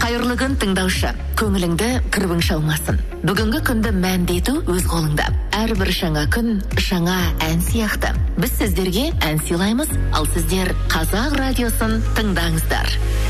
Қайырлы күн тыңдаушы, көңіліңді кірбің шалмасын. Бүгінгі күнді мәнді ету өз қолыңда. Әрбір жаңа күн, жаңа ән сияқты. Біз сіздерге ән сыйлаймыз, ал сіздер Қазақ радиосын тыңдаңыздар.